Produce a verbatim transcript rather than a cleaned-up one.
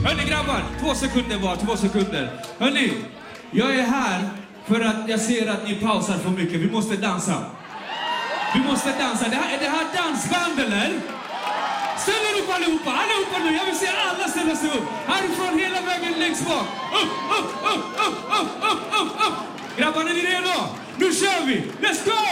Hörni grabbar, två sekunder bara, två sekunder. Hörni, jag är här för att jag ser att ni pausar för mycket. Vi måste dansa. Vi måste dansa. Det här, är det här dansband eller? Ställ er upp allihopa, allihopa nu. Jag vill se alla ställa sig upp. Härifrån hela vägen längst bak. Upp, upp, upp, upp, upp, upp, upp, upp. Grabbar, är ni redo? Nu kör vi! Let's go!